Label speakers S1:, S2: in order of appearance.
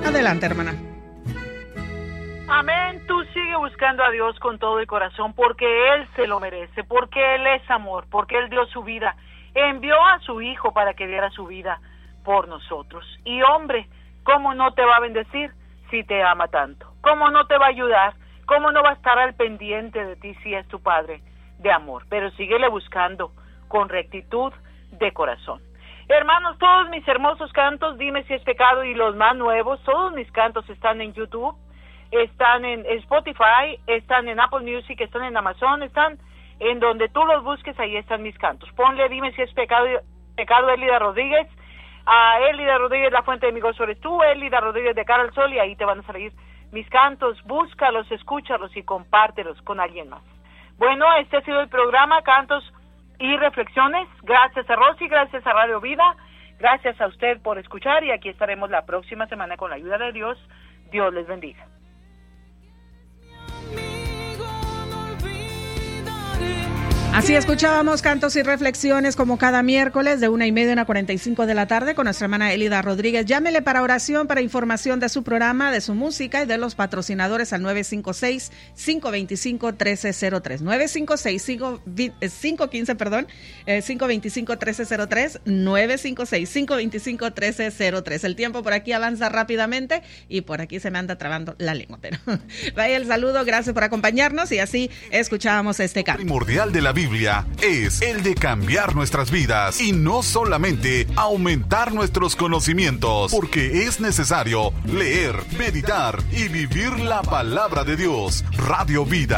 S1: Adelante, hermana.
S2: Amén. Tú sigue buscando a Dios con todo el corazón porque Él se lo merece, porque Él es amor, porque Él dio su vida. Envió a su Hijo para que diera su vida por nosotros. Y hombre, ¿cómo no te va a bendecir si te ama tanto? ¿Cómo no te va a ayudar? ¿Cómo no va a estar al pendiente de ti si es tu Padre de amor? Pero síguele buscando con rectitud de corazón. Hermanos, todos mis hermosos cantos, Dime si es pecado, y los más nuevos, todos mis cantos están en YouTube, están en Spotify, están en Apple Music, están en Amazon, están en donde tú los busques, ahí están mis cantos. Ponle Dime si es pecado Elida Rodríguez, a Elida Rodríguez, La Fuente de mi Gozo eres tú, Elida Rodríguez de Cara al Sol, y ahí te van a salir mis cantos. Búscalos, escúchalos y compártelos con alguien más. Bueno, este ha sido el programa Cantos y Reflexiones. Gracias a Rosy, gracias a Radio Vida, gracias a usted por escuchar, y aquí estaremos la próxima semana con la ayuda de Dios. Dios les bendiga.
S1: Así escuchábamos Cantos y Reflexiones como cada miércoles de 1:30 a 1:45 de la tarde con nuestra hermana Elida Rodríguez. Llámele para oración, para información de su programa, de su música y de los patrocinadores al 956-525-1303. 956-515-525-1303. 956-525-1303. El tiempo por aquí avanza rápidamente y por aquí se me anda trabando la lengua, pero vaya el saludo, gracias por acompañarnos, y así escuchábamos este canto.
S3: Primordial de la Biblia es el de cambiar nuestras vidas y no solamente aumentar nuestros conocimientos, porque es necesario leer, meditar y vivir la palabra de Dios. Radio Vida.